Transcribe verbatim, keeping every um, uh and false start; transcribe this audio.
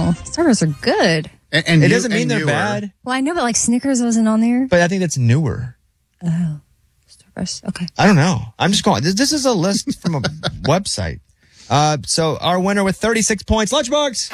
know. Starbursts are good. And, and it new, doesn't mean they're newer. bad. Well, I know, but like Snickers wasn't on there. But I think that's newer. Oh, Starburst. Okay. I don't know. I'm just going. This, this is a list from a website. Uh, so our winner with thirty-six points, Lunchbox.